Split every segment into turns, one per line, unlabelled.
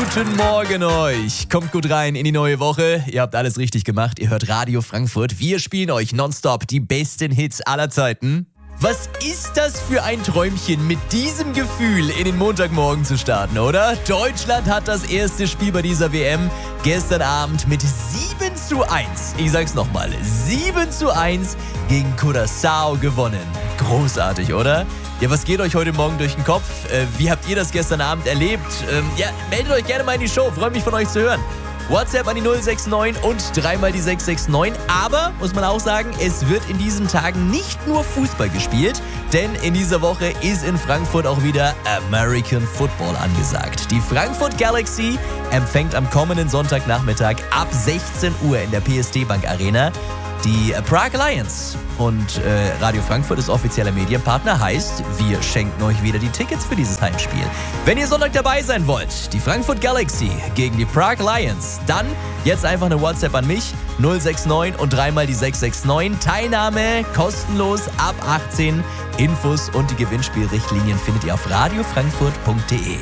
Guten Morgen euch. Kommt gut rein in die neue Woche. Ihr habt alles richtig gemacht. Ihr hört Radio Frankfurt. Wir spielen euch nonstop die besten Hits aller Zeiten. Was ist das für ein Träumchen, mit diesem Gefühl in den Montagmorgen zu starten, oder? Deutschland hat das erste Spiel bei dieser WM gestern Abend mit 7:1, ich sag's nochmal, 7:1 gegen Curaçao gewonnen. Großartig, oder? Ja, was geht euch heute Morgen durch den Kopf? Wie habt ihr das gestern Abend erlebt? Meldet euch gerne mal in die Show, freue mich von euch zu hören. WhatsApp an die 069 und dreimal die 669. Aber, muss man auch sagen, es wird in diesen Tagen nicht nur Fußball gespielt, denn in dieser Woche ist in Frankfurt auch wieder American Football angesagt. Die Frankfurt Galaxy empfängt am kommenden Sonntagnachmittag ab 16 Uhr in der PSD Bank Arena die Prague Lions. Und Radio Frankfurt ist offizieller Medienpartner, heißt, wir schenken euch wieder die Tickets für dieses Heimspiel. Wenn ihr Sonntag dabei sein wollt, die Frankfurt Galaxy gegen die Prague Lions, dann jetzt einfach eine WhatsApp an mich, 069 und dreimal die 669. Teilnahme kostenlos ab 18. Infos und die Gewinnspielrichtlinien findet ihr auf radiofrankfurt.de.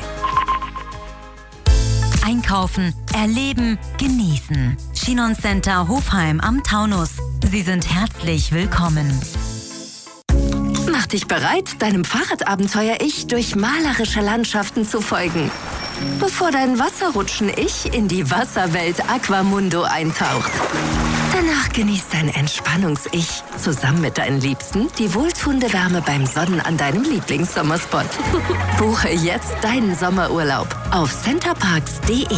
Einkaufen, erleben, genießen. Chinon Center Hofheim am Taunus. Sie sind herzlich willkommen.
Mach dich bereit, deinem Fahrradabenteuer-Ich durch malerische Landschaften zu folgen. Bevor dein Wasserrutschen-Ich in die Wasserwelt Aquamundo eintaucht. Danach genießt dein Entspannungs-Ich zusammen mit deinen Liebsten die wohltuende Wärme beim Sonnen an deinem Lieblingssommerspot. Buche jetzt deinen Sommerurlaub auf centerparks.de.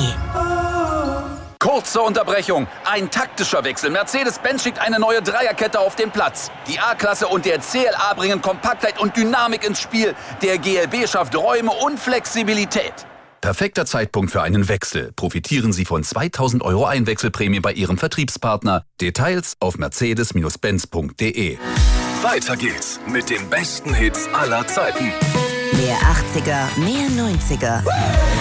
Kurze Unterbrechung. Ein taktischer Wechsel. Mercedes-Benz schickt eine neue Dreierkette auf den Platz. Die A-Klasse und der CLA bringen Kompaktheit und Dynamik ins Spiel. Der GLB schafft Räume und Flexibilität.
Perfekter Zeitpunkt für einen Wechsel. Profitieren Sie von 2.000 € Einwechselprämie bei Ihrem Vertriebspartner. Details auf mercedes-benz.de.
Weiter geht's mit den besten Hits aller Zeiten.
Mehr 80er, mehr 90er.